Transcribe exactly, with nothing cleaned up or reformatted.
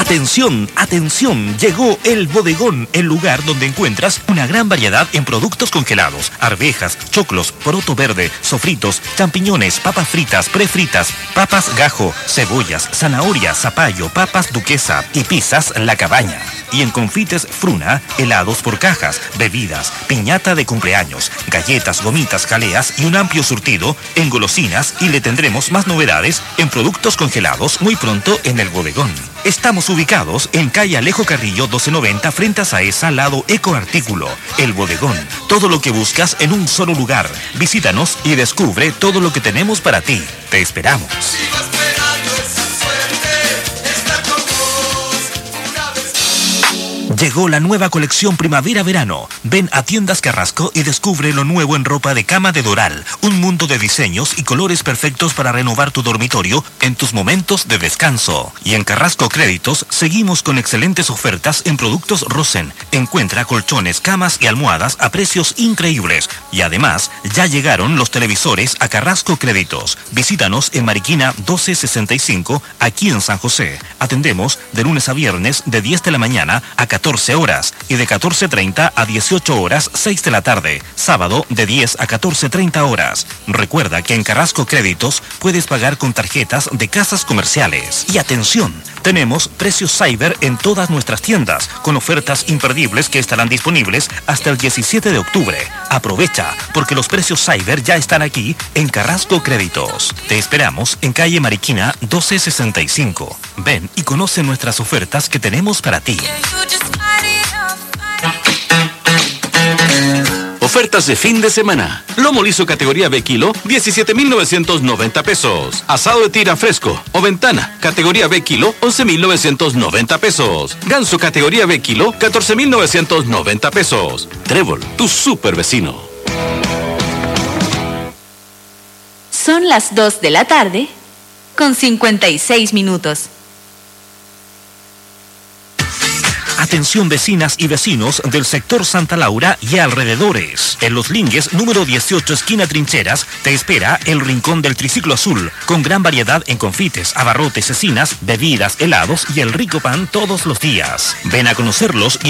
Atención, atención, llegó el bodegón, el lugar donde encuentras una gran variedad en productos congelados, arvejas, choclos, poroto verde, sofritos, champiñones, papas fritas, prefritas, papas gajo, cebollas, zanahoria, zapallo, papas duquesa y pizzas La Cabaña. Y en confites Fruna, helados por cajas, bebidas, piñata de cumpleaños, galletas, gomitas, jaleas y un amplio surtido en golosinas, y le tendremos más novedades en productos congelados muy pronto en el bodegón. Estamos ubicados en calle Alejo Carrillo doce noventa frente a Saesa, lado Ecoartículo. El bodegón, todo lo que buscas en un solo lugar. Visítanos y descubre todo lo que tenemos para ti. Te esperamos. Llegó la nueva colección primavera-verano. Ven a Tiendas Carrasco y descubre lo nuevo en ropa de cama de Doral. Un mundo de diseños y colores perfectos para renovar tu dormitorio en tus momentos de descanso. Y en Carrasco Créditos seguimos con excelentes ofertas en productos Rosen. Encuentra colchones, camas y almohadas a precios increíbles. Y además, ya llegaron los televisores a Carrasco Créditos. Visítanos en Mariquina doce sesenta y cinco, aquí en San José. Atendemos de lunes a viernes de diez de la mañana a catorce horas y de catorce treinta a dieciocho horas seis de la tarde. Sábado de diez a catorce treinta horas. Recuerda que en Carrasco Créditos puedes pagar con tarjetas de casas comerciales. Y atención, tenemos precios cyber en todas nuestras tiendas, con ofertas imperdibles que estarán disponibles hasta el diecisiete de octubre. Aprovecha, porque los precios cyber ya están aquí en Carrasco Créditos. Te esperamos en calle Mariquina doce sesenta y cinco. Ven y conoce nuestras ofertas que tenemos para ti. Ofertas de fin de semana. Lomo liso categoría B kilo, diecisiete mil novecientos noventa pesos. Asado de tira fresco o ventana, categoría B kilo, once mil novecientos noventa pesos. Ganso categoría B kilo, catorce mil novecientos noventa pesos. Trébol, tu super vecino. Son las dos de la tarde con cincuenta y seis minutos. Atención vecinas y vecinos del sector Santa Laura y alrededores. En Los Lingues, número dieciocho, esquina Trincheras, te espera el Rincón del Triciclo Azul, con gran variedad en confites, abarrotes, cecinas, bebidas, helados y el rico pan todos los días. Ven a conocerlos y